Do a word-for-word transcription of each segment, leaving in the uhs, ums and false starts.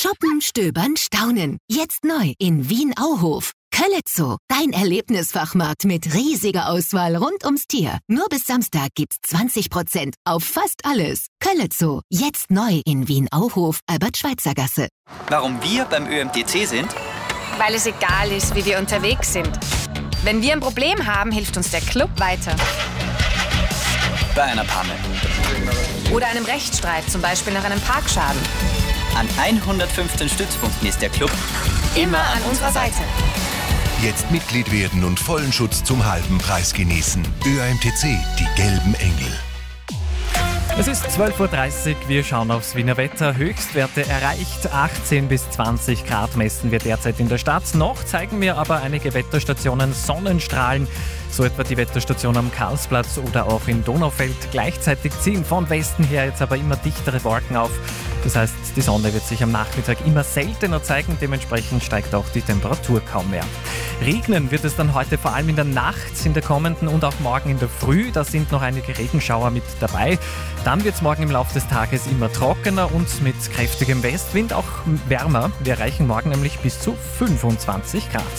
Shoppen, stöbern, staunen. Jetzt neu in Wien-Auhof. Köllezoo, dein Erlebnisfachmarkt mit riesiger Auswahl rund ums Tier. Nur bis Samstag gibt's zwanzig Prozent auf fast alles. Köllezoo, jetzt neu in Wien-Auhof, Albert-Schweitzer-Gasse. Warum wir beim Ö M T C sind? Weil es egal ist, wie wir unterwegs sind. Wenn wir ein Problem haben, hilft uns der Club weiter. Bei einer Panne. Oder einem Rechtsstreit, zum Beispiel nach einem Parkschaden. An hundertfünfzehn Stützpunkten ist der Club immer an unserer Seite. Jetzt Mitglied werden und vollen Schutz zum halben Preis genießen. Ö M T C, die gelben Engel. Es ist zwölf Uhr dreißig, wir schauen aufs Wiener Wetter. Höchstwerte erreicht, achtzehn bis zwanzig Grad messen wir derzeit in der Stadt. Noch zeigen mir aber einige Wetterstationen Sonnenstrahlen, so etwa die Wetterstation am Karlsplatz oder auch in Donaufeld. Gleichzeitig ziehen von Westen her jetzt aber immer dichtere Wolken auf. Das heißt, die Sonne wird sich am Nachmittag immer seltener zeigen, dementsprechend steigt auch die Temperatur kaum mehr. Regnen wird es dann heute vor allem in der Nacht, in der kommenden und auch morgen in der Früh. Da sind noch einige Regenschauer mit dabei. Dann wird es morgen im Laufe des Tages immer trockener und mit kräftigem Westwind auch wärmer. Wir erreichen morgen nämlich bis zu fünfundzwanzig Grad.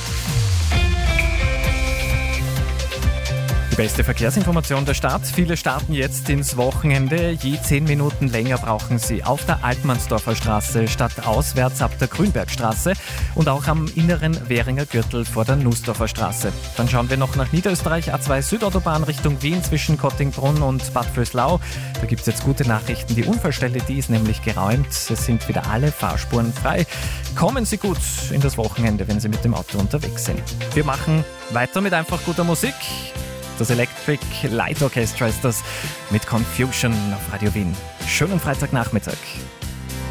Die beste Verkehrsinformation der Stadt. Viele starten jetzt ins Wochenende. Je zehn Minuten länger brauchen sie auf der Altmannsdorfer Straße stadtauswärts ab der Grünbergstraße und auch am inneren Währinger Gürtel vor der Nussdorfer Straße. Dann schauen wir noch nach Niederösterreich, A zwei Südautobahn Richtung Wien zwischen Kottingbrunn und Bad Vöslau. Da gibt es jetzt gute Nachrichten. Die Unfallstelle, die ist nämlich geräumt. Es sind wieder alle Fahrspuren frei. Kommen Sie gut in das Wochenende, wenn Sie mit dem Auto unterwegs sind. Wir machen weiter mit einfach guter Musik. Das Electric Light Orchestra ist das mit Confusion auf Radio Wien. Schönen Freitagnachmittag.